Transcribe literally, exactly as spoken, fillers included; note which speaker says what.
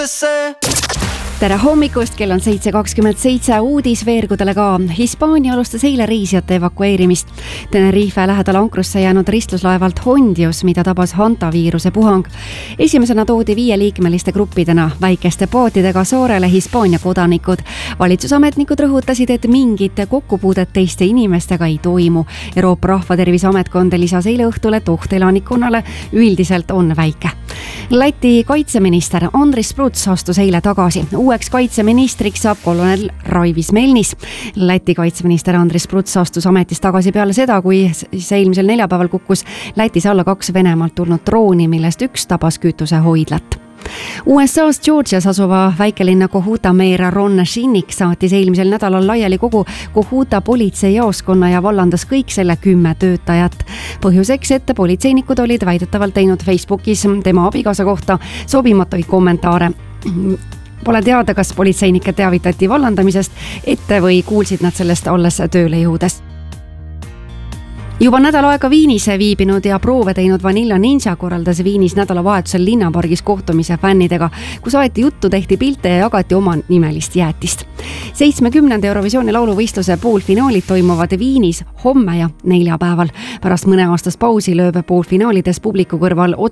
Speaker 1: tere hommikust, kell on seitse kakskümmend seitse, uudis veergudele ka. Hispaania alustas eile reisijate evakueerimist. Tenerife lähedal ankrusse jäänud ristluslaevalt Hondius, mida tabas hantaviiruse puhang. Esimesena toodi viieliikmeliste gruppidena väikeste paatidega saarele Hispaania kodanikud. Valitsusametnikud rõhutasid, et mingit kokkupuudet teiste inimestega ei toimu. Euroopa Rahvatervise Ametkond lisas eile õhtul, et oht elanikkonnale üldiselt on väike. Läti kaitseminister Andris Spruts astus eile tagasi. Uueks kaitseministriks saab kolonel Raivis Melnis. Läti kaitseminister Andris Spruts astus ametist tagasi peale seda, kui see eelmisel neljapäeval kukkus Lätis alla kaks Venemaalt tulnud drooni, millest üks tabas kütusehoidlat. U S A's Georgias asuva väikelinna Cohuta meer Ron Shinnick saatis eelmisel nädalal laiali kogu Cohuta politseijaoskonna ja vallandas kõik selle kümme töötajat. Põhjuseks, et politseinikud olid väidetavalt teinud Facebookis tema abikaasa kohta sobimatuid kommentaare. Pole teada, kas politseinikke teavitati vallandamisest ette või kuulsid nad sellest alles tööle jõudes. Juba nädal aega Viinis viibinud ja proove teinud Vanilla Ninja korraldas Viinis nädalavahetusel linnapargis kohtumise fännidega, kus aeti juttu, tehti pilte ja jagati oma nimelist jäätist. seitsmekümnenda Eurovisiooni lauluvõistluse poolfinaalid toimuvad Viinis homme ja neljapäeval. Pärast mõneaastast pausi lööb poolfinaalides publiku kõrval